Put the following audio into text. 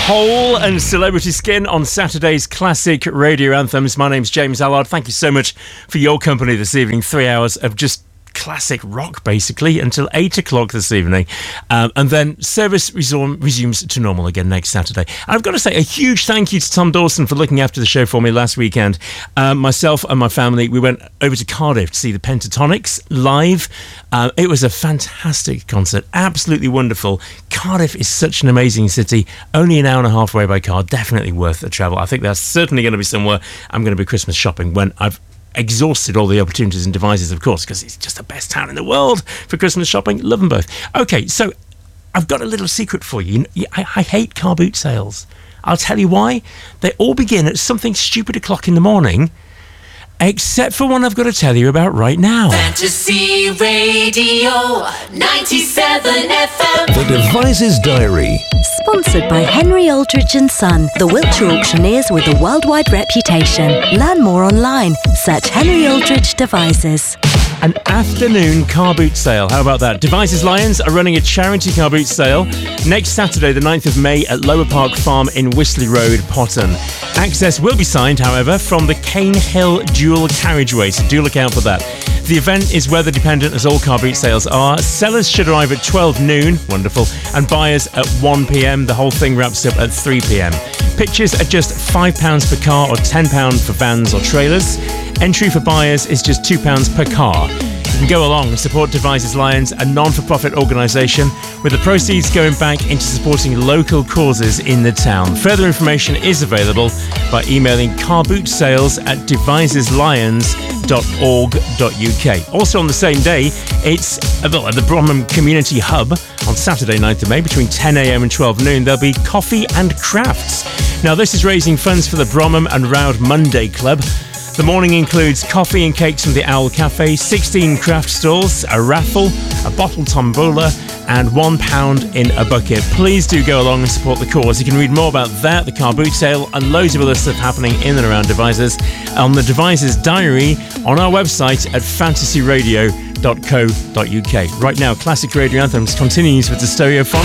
Hole and Celebrity Skin on Saturday's classic radio anthems. My name's James Allard. Thank you so much for your company this evening. 3 hours of just classic rock, basically, until 8 o'clock this evening. And then service resumes to normal again next Saturday. And I've got to say a huge thank you to Tom Dawson for looking after the show for me last weekend. Myself and my family, we went over to Cardiff to see the Pentatonics live. It was a fantastic concert, absolutely wonderful. Cardiff is such an amazing city, only an hour and a half away by car, definitely worth the travel. I think that's certainly going to be somewhere I'm going to be Christmas shopping when I've exhausted all the opportunities and devices, of course, because it's just the best town in the world for Christmas shopping. Love them both. Okay, so I've got a little secret for you. I hate car boot sales. I'll tell you why. They all begin at something stupid o'clock in the morning, except for one I've got to tell you about right now. Fantasy Radio 97 FM. The Devices Diary. Sponsored by Henry Aldridge & Son, the Wiltshire auctioneers with a worldwide reputation. Learn more online. Search Henry Aldridge Devices. An afternoon car boot sale. How about that? Devices Lions are running a charity car boot sale next Saturday, the 9th of May at Lower Park Farm in Wisley Road, Potton. Access will be signed, however, from the Cane Hill dual carriageway, so do look out for that. The event is weather dependent, as all car boot sales are. Sellers should arrive at 12 noon, wonderful, and buyers at 1 p.m. The whole thing wraps up at 3 p.m. Pitches are just £5 per car or £10 for vans or trailers. Entry for buyers is just £2 per car. You can go along and support Devices Lions, a non-for-profit organisation, with the proceeds going back into supporting local causes in the town. Further information is available by emailing carbootsales@deviseslions.org.uk. Also on the same day, it's at the Bromham Community Hub on Saturday, 9th of May, between 10 a.m. and 12 noon. There'll be coffee and crafts. Now, this is raising funds for the Bromham and Roud Monday Club. The morning includes coffee and cakes from the Owl Cafe, 16 craft stalls, a raffle, a bottle tombola, and £1 in a bucket. Please do go along and support the cause. You can read more about that, the car boot sale, and loads of other stuff happening in and around Devices on the Devices Diary on our website at fantasyradio.co.uk. Right now, Classic Radio Anthems continues with the Stereophonics.